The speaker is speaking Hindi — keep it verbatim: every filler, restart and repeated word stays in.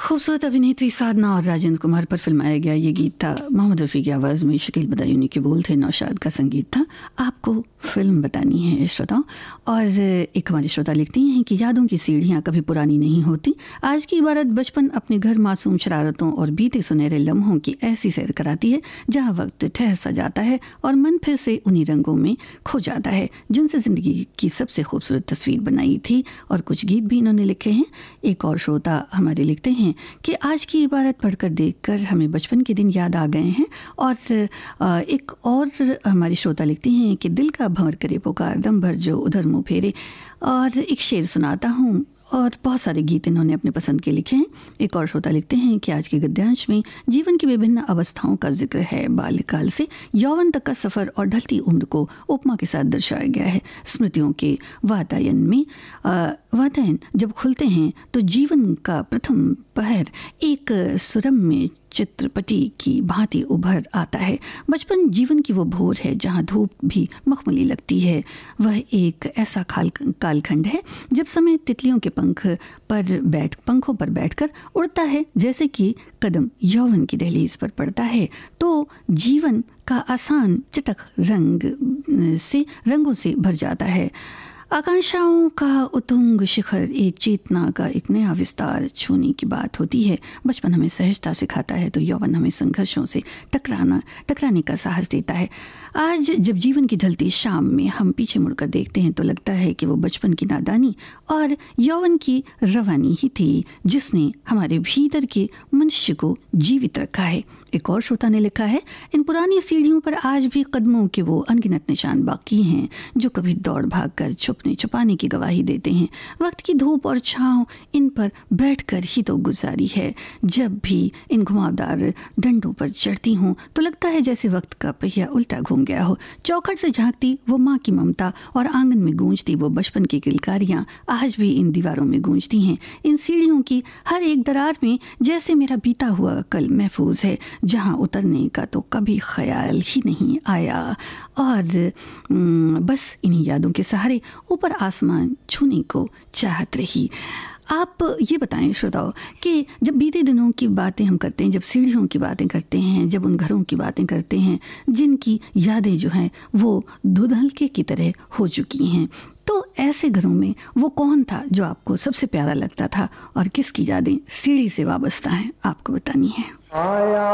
खूबसूरत अभिनेत्री साधना और राजेंद्र कुमार पर फिल्माया गया ये गीत था। मोहम्मद रफ़ी की आवाज़ में शकील बदायूनी के बोल थे, नौशाद का संगीत था। आपको फिल्म बतानी है श्रोताओं। और एक हमारे श्रोता लिखती हैं कि यादों की सीढ़ियाँ कभी पुरानी नहीं होती। आज की इबारत बचपन अपने घर मासूम शरारतों और बीते सुनहरे लम्हों की ऐसी सैर कराती है जहाँ वक्त ठहर सा जाता है और मन फिर से उन्हीं रंगों में खो जाता है जिनसे ज़िंदगी की सबसे खूबसूरत तस्वीर बनाई थी। और कुछ गीत भी इन्होंने लिखे हैं। एक और श्रोता हमारे लिखते हैं कि आज की इबारत पढ़कर देखकर हमें बचपन के दिन याद आ गए हैं। और एक और हमारी श्रोता लिखती हैं कि दिल का भंवर करे पुकार, दम भर जो उधर मुँह फेरे। और एक शेर सुनाता हूँ। और बहुत सारे गीत इन्होंने अपने पसंद के लिखे हैं। एक और श्रोता लिखते हैं कि आज के गद्यांश में जीवन की विभिन्न अवस्थाओं का जिक्र है। बाल्यकाल से यौवन तक का सफ़र और ढलती उम्र को उपमा के साथ दर्शाया गया है। स्मृतियों के वातायन में वातायन जब खुलते हैं तो जीवन का प्रथम पहर एक सुरम्य चित्रपटी की भांति उभर आता है। बचपन जीवन की वो भोर है जहाँ धूप भी मखमली लगती है। वह एक ऐसा खाल कालखंड है जब समय तितलियों के पंख पर बैठ पंखों पर बैठकर उड़ता है। जैसे कि कदम यौवन की दहलीज पर पड़ता है तो जीवन का आसान चटक रंग से रंगों से भर जाता है। आकांक्षाओं का उतुंग शिखर, एक चेतना का एक नया विस्तार छूने की बात होती है। बचपन हमें सहजता सिखाता है तो यौवन हमें संघर्षों से टकराना टकराने का साहस देता है। आज जब जीवन की ढलती शाम में हम पीछे मुड़कर देखते हैं तो लगता है कि वो बचपन की नादानी और यौवन की रवानी ही थी जिसने हमारे भीतर के मनुष्य को जीवित रखा है। एक और श्रोता ने लिखा है, इन पुरानी सीढ़ियों पर आज भी कदमों के वो अनगिनत निशान बाकी हैं जो कभी दौड़ भाग कर छुपने छुपाने की गवाही देते हैं। वक्त की धूप और छाँव इन पर बैठकर ही तो गुजारी है। जब भी इन घुमावदार डंडों पर चढ़ती हूँ तो लगता है जैसे वक्त का पहिया उल्टा घूम गया हो। चौखट से झांकती वो माँ की ममता और आंगन में गूंजती वो बचपन की किलकारियाँ आज भी इन दीवारों में गूंजती हैं। इन सीढ़ियों की हर एक दरार में जैसे मेरा बीता हुआ कल महफूज है जहाँ उतरने का तो कभी ख्याल ही नहीं आया। और बस इन्हीं यादों के सहारे ऊपर आसमान छूने को चाहत रही। आप ये बताएं श्रोताओ कि जब बीते दिनों की बातें हम करते हैं, जब सीढ़ियों की बातें करते हैं, जब उन घरों की बातें करते हैं जिनकी यादें जो हैं वो धुंधलके की तरह हो चुकी हैं, तो ऐसे घरों में वो कौन था जो आपको सबसे प्यारा लगता था और किसकी यादें सीढ़ी से वाबस्ता हैं, आपको बतानी है।